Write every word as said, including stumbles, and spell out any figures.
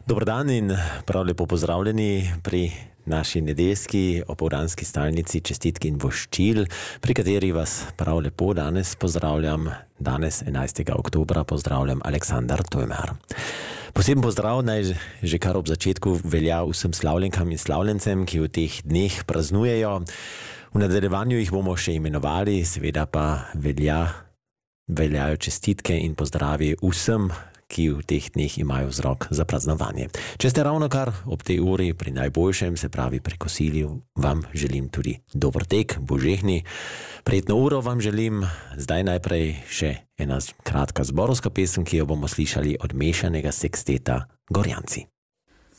Dober dan in prav lepo pozdravljeni pri naši nedeljski opoldanski stalnici Čestitki in voščil, pri kateri vas prav lepo danes pozdravljam. Danes, enajstega oktobra, pozdravljam Aleksandar Tojmar. Poseben pozdrav naj že kar ob začetku velja vsem slavljenkam in slavljencem, ki v teh dneh praznujejo. V nadaljevanju jih bomo še imenovali, seveda pa velja, veljajo čestitke in pozdravi vsem, ki v teh dneh imajo vzrok za praznovanje. Če ste ravno kar ob tej uri pri najboljšem, se pravi pri kosilu, vam želim tudi dober tek, božehni. Prijetno uro vam želim. Zdaj najprej še ena kratka zborovska pesem, ki jo bomo slišali od mešanega seksteta Gorjanci.